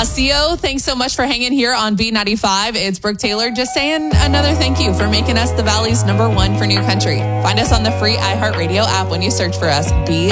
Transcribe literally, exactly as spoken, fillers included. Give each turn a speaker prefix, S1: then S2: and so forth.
S1: Asio, thanks so much for hanging here on B ninety-five. It's Brooke Taylor just saying another thank you for making us the Valley's number one for new country. Find us on the free iHeartRadio app when you search for us, B